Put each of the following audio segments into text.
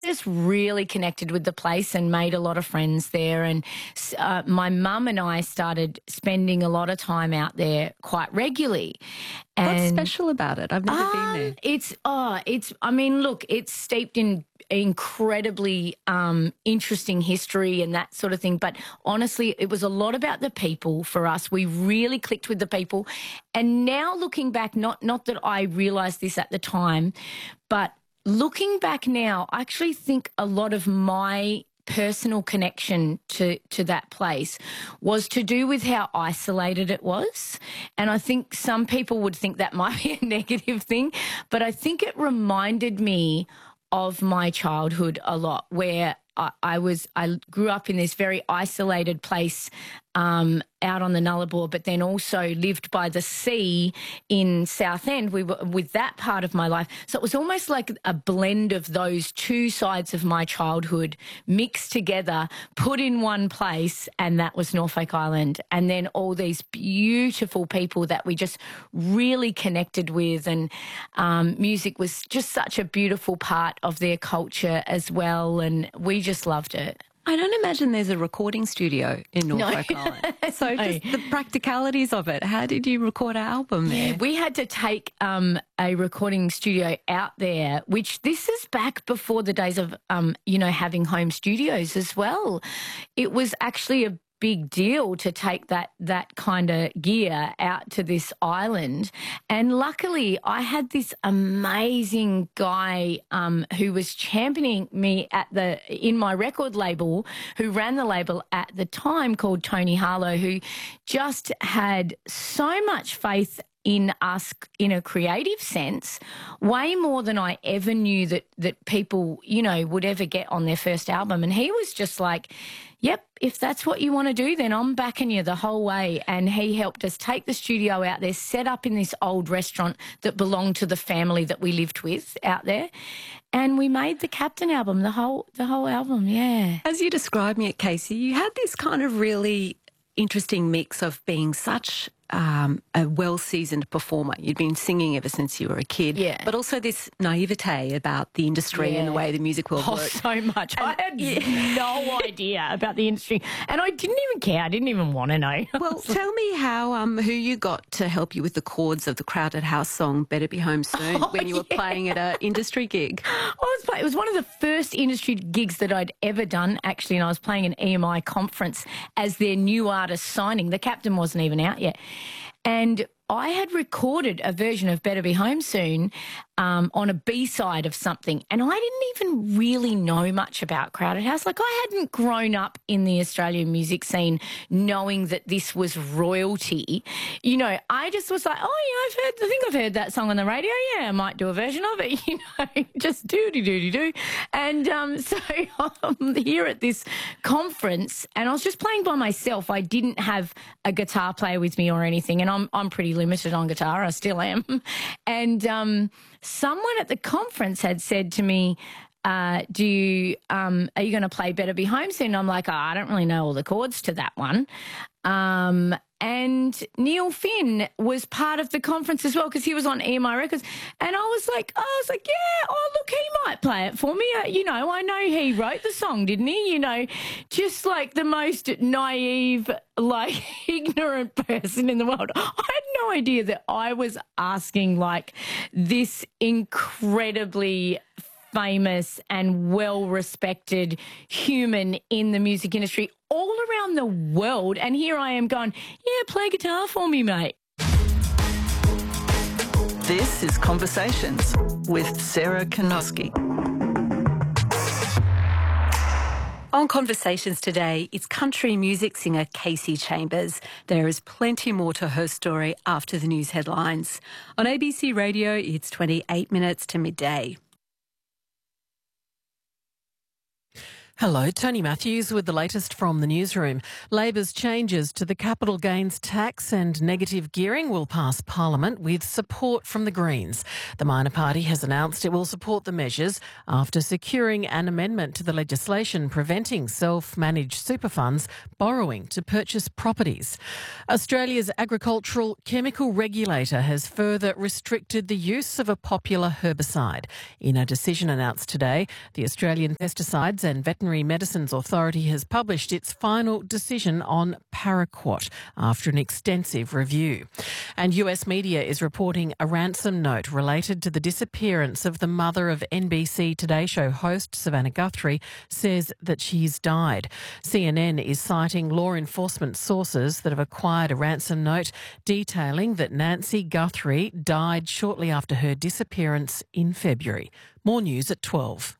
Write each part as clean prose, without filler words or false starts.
just really connected with the place and made a lot of friends there. And my mum and I started spending a lot of time out there quite regularly. What's special about it? I've never been there. It's steeped in incredibly interesting history and that sort of thing. But honestly, it was a lot about the people for us. We really clicked with the people. And now looking back, not that I realised this at the time, but looking back now, I actually think a lot of my personal connection to that place was to do with how isolated it was. And I think some people would think that might be a negative thing, but I think it reminded me of my childhood a lot, where I grew up in this very isolated place out on the Nullarbor, but then also lived by the sea in Southend. We were with that part of my life. So it was almost like a blend of those two sides of my childhood mixed together, put in one place, and that was Norfolk Island. And then all these beautiful people that we just really connected with, and music was just such a beautiful part of their culture as well, and we just loved it. I don't imagine there's a recording studio in Norfolk Island. So just the practicalities of it. How did you record our album there? Yeah, we had to take a recording studio out there, which this is back before the days of, having home studios as well. It was actually a big deal to take that kind of gear out to this island. And luckily I had this amazing guy who was championing me in my record label, who ran the label at the time, called Tony Harlow, who just had so much faith in us in a creative sense, way more than I ever knew that people, would ever get on their first album. And he was just like, yep, if that's what you want to do, then I'm backing you the whole way. And he helped us take the studio out there, set up in this old restaurant that belonged to the family that we lived with out there. And we made the Captain album, the whole album, yeah. As you described me at Casey, you had this kind of really interesting mix of being such a well-seasoned performer. You'd been singing ever since you were a kid. Yeah. But also this naivete about the industry and the way the music world works. So much. And I had no idea about the industry. And I didn't even care. I didn't even want to know. Well, tell me how who you got to help you with the chords of the Crowded House song Better Be Home Soon when you were playing at an industry gig. It was one of the first industry gigs that I'd ever done, actually, and I was playing an EMI conference as their new artist signing. The Captain wasn't even out yet. And I had recorded a version of Better Be Home Soon on a B-side of something, and I didn't even really know much about Crowded House. Like, I hadn't grown up in the Australian music scene knowing that this was royalty. I just was like, I think I've heard that song on the radio. Yeah, I might do a version of it, just do. And so I'm here at this conference, and I was just playing by myself. I didn't have a guitar player with me or anything, and I'm pretty limited on guitar. I still am. And someone at the conference had said to me, are you going to play Better Be Home Soon? I'm like, I don't really know all the chords to that one. And Neil Finn was part of the conference as well, because he was on EMI Records. And I was like, yeah, look, he might play it for me. I know he wrote the song, didn't he? Just like the most naive, ignorant person in the world. I had no idea that I was asking this incredibly famous and well-respected human in the music industry all around the world. And here I am going, yeah, play guitar for me, mate. This is Conversations with Sarah Kanoski. On Conversations today, it's country music singer Kasey Chambers. There is plenty more to her story after the news headlines. On ABC Radio, it's 28 minutes to midday. Hello, Tony Matthews with the latest from the newsroom. Labor's changes to the capital gains tax and negative gearing will pass Parliament with support from the Greens. The minor party has announced it will support the measures after securing an amendment to the legislation preventing self-managed super funds borrowing to purchase properties. Australia's agricultural chemical regulator has further restricted the use of a popular herbicide. In a decision announced today, the Australian Pesticides and Veterinary Medicines Authority has published its final decision on paraquat after an extensive review. And US media is reporting a ransom note related to the disappearance of the mother of NBC Today Show host Savannah Guthrie says that she's died. CNN is citing law enforcement sources that have acquired a ransom note detailing that Nancy Guthrie died shortly after her disappearance in February. More news at 12.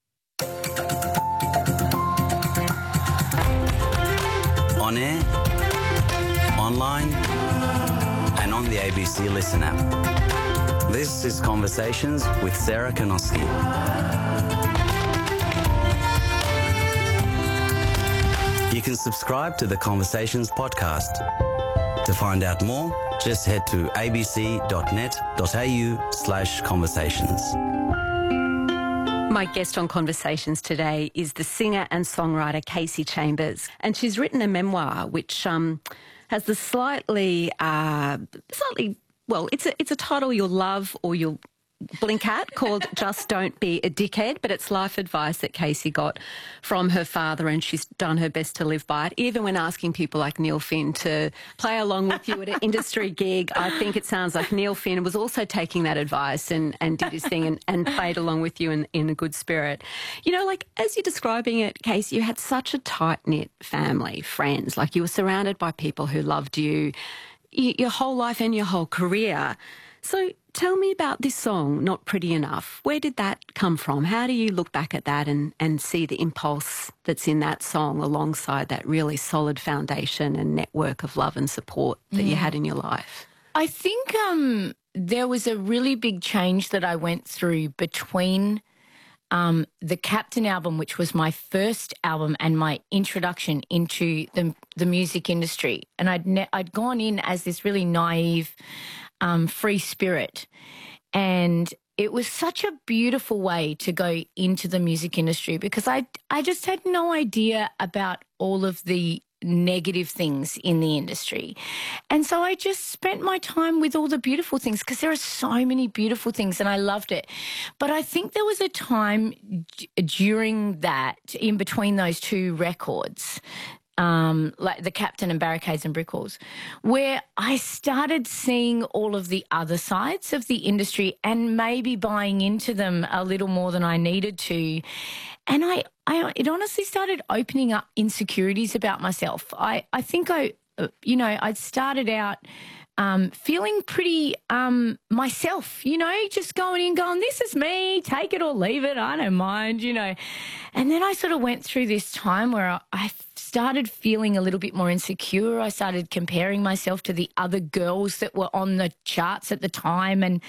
On air, online, and on the ABC Listen app. This is Conversations with Sarah Kanoski. You can subscribe to the Conversations podcast. To find out more, just head to abc.net.au/conversations. My guest on Conversations today is the singer and songwriter Kasey Chambers, and she's written a memoir which has the slightly well, it's a title you'll love or you'll blink at, called Just Don't Be a Dickhead, but it's life advice that Kasey got from her father, and she's done her best to live by it. Even when asking people like Neil Finn to play along with you at an industry gig, I think it sounds like Neil Finn was also taking that advice and did his thing and played along with you in a good spirit. You know, like, as you're describing it, Kasey, you had such a tight-knit family, friends, like you were surrounded by people who loved you your whole life and your whole career. So tell me about this song, Not Pretty Enough. Where did that come from? How do you look back at that and see the impulse that's in that song alongside that really solid foundation and network of love and support that you had in your life? I think there was a really big change that I went through between the Captain album, which was my first album and my introduction into the music industry. And I'd gone in as this really naive, free spirit. And it was such a beautiful way to go into the music industry because I just had no idea about all of the negative things in the industry. And so I just spent my time with all the beautiful things because there are so many beautiful things and I loved it. But I think there was a time during that, in between those two records, like the Captain and Barricades and Brick Walls, where I started seeing all of the other sides of the industry and maybe buying into them a little more than I needed to. And it honestly started opening up insecurities about myself. I think I started out feeling pretty myself, just going in, going, this is me, take it or leave it, I don't mind, And then I sort of went through this time where I started feeling a little bit more insecure. I started comparing myself to the other girls that were on the charts at the time. And,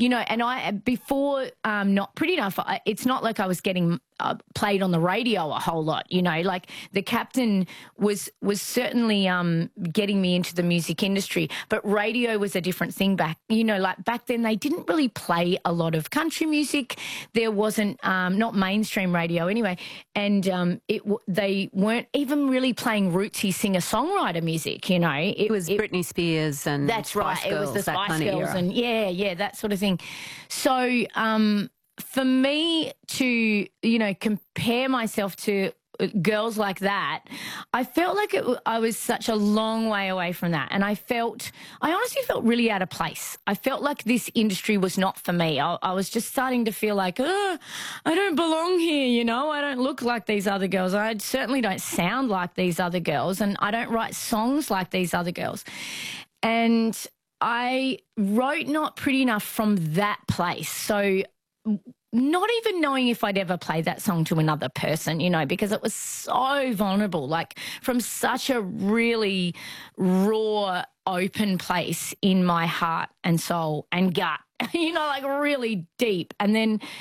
before Not Pretty Enough, it's not like I was getting played on the radio a whole lot, like the Captain was certainly getting me into the music industry, but radio was a different thing back then they didn't really play a lot of country music. There wasn't, not mainstream radio anyway, and they weren't even really playing rootsy singer-songwriter music, It was Britney Spears and that's Spice right. Girls, it was the Spice kind of Girls era. and yeah, that sort of thing. So for me to, compare myself to girls like that, I felt like I was such a long way away from that. And I honestly felt really out of place. I felt like this industry was not for me. I was just starting to feel like, I don't belong here, I don't look like these other girls. I certainly don't sound like these other girls, and I don't write songs like these other girls. And I wrote Not Pretty Enough from that place. So not even knowing if I'd ever play that song to another person, because it was so vulnerable, like from such a really raw, open place in my heart and soul and gut, like really deep. And then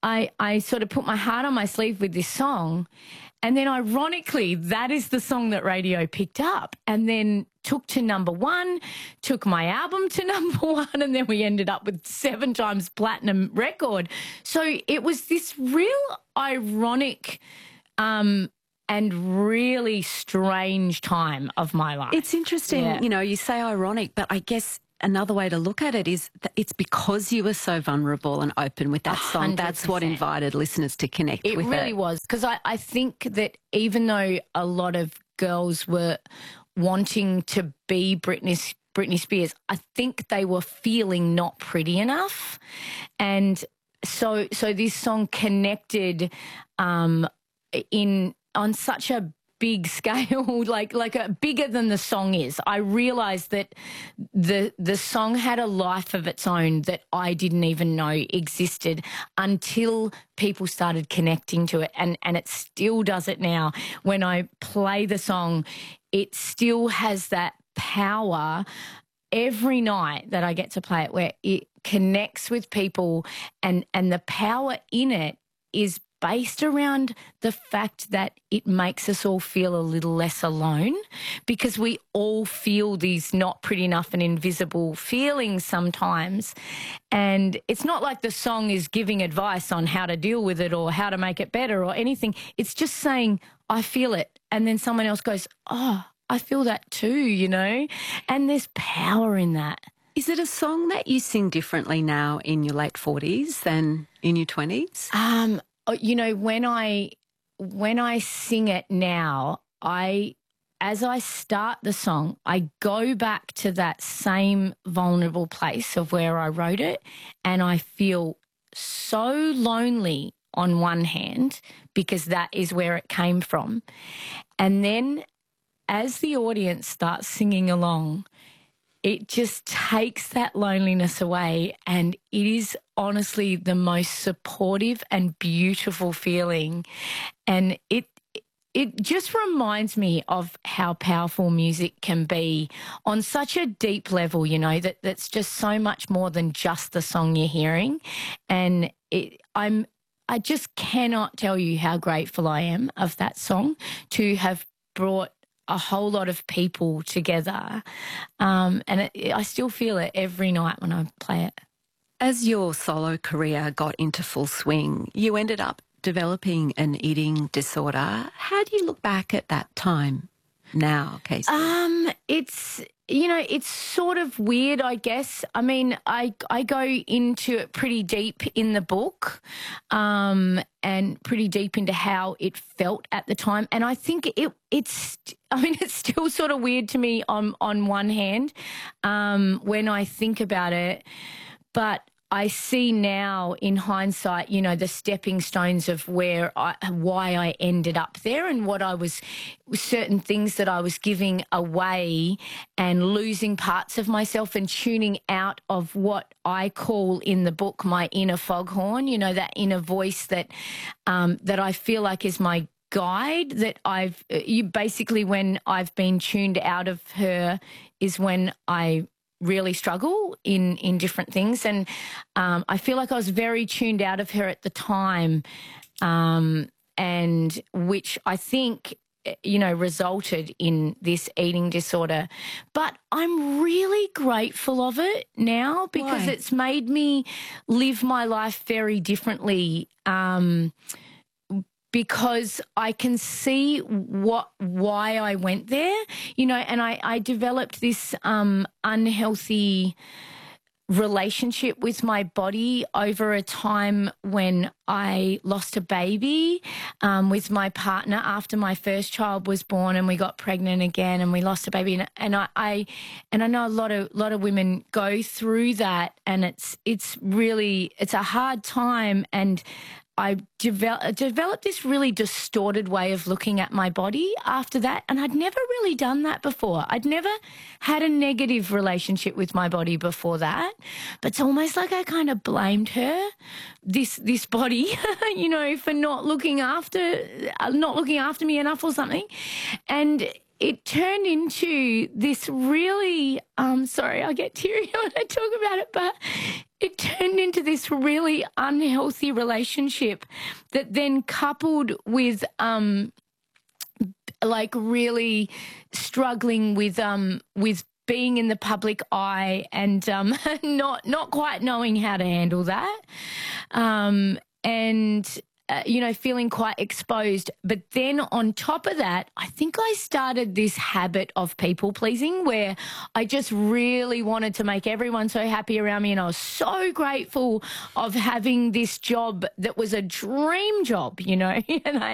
I sort of put my heart on my sleeve with this song. And then ironically, that is the song that radio picked up and then took to #1, took my album to #1, and then we ended up with 7 times platinum record. So it was this real ironic and really strange time of my life. It's interesting, you know, you say ironic, but I guess another way to look at it is that it's because you were so vulnerable and open with that song. 100%. That's what invited listeners to connect with it. It really was, because I think that even though a lot of girls were wanting to be Britney Spears, I think they were feeling not pretty enough. And so this song connected on such a big scale, like bigger than the song is. I realised that the song had a life of its own that I didn't even know existed until people started connecting to it, and it still does it now. When I play the song, it still has that power every night that I get to play it, where it connects with people, and the power in it is based around the fact that it makes us all feel a little less alone, because we all feel these not pretty enough and invisible feelings sometimes. And it's not like the song is giving advice on how to deal with it or how to make it better or anything. It's just saying, I feel it. And then someone else goes, oh, I feel that too, you know? And there's power in that. Is it a song that you sing differently now in your late 40s than in your 20s? You know, when I sing it now, as I start the song, I go back to that same vulnerable place of where I wrote it, and I feel so lonely on one hand, because that is where it came from. And then as the audience starts singing along, it just takes that loneliness away, and it is honestly the most supportive and beautiful feeling. And it just reminds me of how powerful music can be on such a deep level, you know, that's just so much more than just the song you're hearing. And I just cannot tell you how grateful I am of that song to have brought a whole lot of people together. I still feel it every night when I play it. As your solo career got into full swing, you ended up developing an eating disorder. How do you look back at that time now, Casey? It's sort of weird, I guess. I mean, I go into it pretty deep in the book, and pretty deep into how it felt at the time. And I think it's still sort of weird to me on one hand, when I think about it, but I see now in hindsight, you know, the stepping stones of why I ended up there, and certain things that I was giving away and losing parts of myself and tuning out of what I call in the book my inner foghorn, you know, that inner voice that I feel like is my guide, that basically when I've been tuned out of her is when I really struggle in different things. And I feel like I was very tuned out of her at the time, and which I think, you know, resulted in this eating disorder. But I'm really grateful of it now, because Why? it's made me live my life very differently, because I can see why I went there, you know, and I developed this unhealthy relationship with my body over a time when I lost a baby with my partner after my first child was born, and we got pregnant again and we lost a baby, and I know a lot of women go through that, and it's a hard time. And I developed this really distorted way of looking at my body after that, and I'd never really done that before. I'd never had a negative relationship with my body before that, but it's almost like I kind of blamed her, this body, you know, for not looking after me enough or something, and it turned into this really, sorry, I get teary when I talk about it, but it turned into this really unhealthy relationship that then coupled with like really struggling with being in the public eye and not quite knowing how to handle that, and feeling quite exposed. But then on top of that, I think I started this habit of people pleasing where I just really wanted to make everyone so happy around me, and I was so grateful of having this job that was a dream job, and